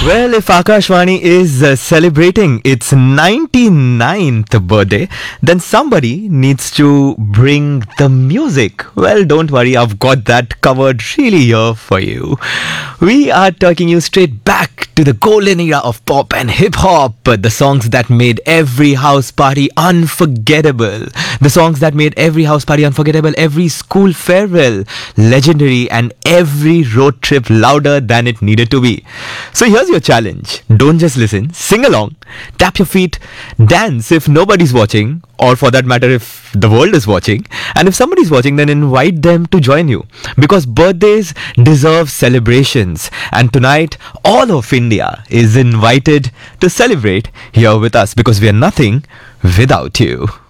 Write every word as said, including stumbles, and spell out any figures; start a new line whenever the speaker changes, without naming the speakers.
Well, if Akashvani is uh, celebrating its ninety-ninth birthday, then somebody needs to bring the music. Well, don't worry, I've got that covered really here for you. We are taking you straight back to the golden era of pop and hip hop, the songs that made every house party unforgettable, the songs that made every house party unforgettable, every school farewell legendary, and every road trip louder than it needed to be. So here's your challenge. Don't just listen, sing along, tap your feet, dance if nobody's watching, or for that matter if the world is watching, and if somebody's watching, then invite them to join you, because birthdays deserve celebrations, and tonight all of India is invited to celebrate here with us, because we are nothing without you.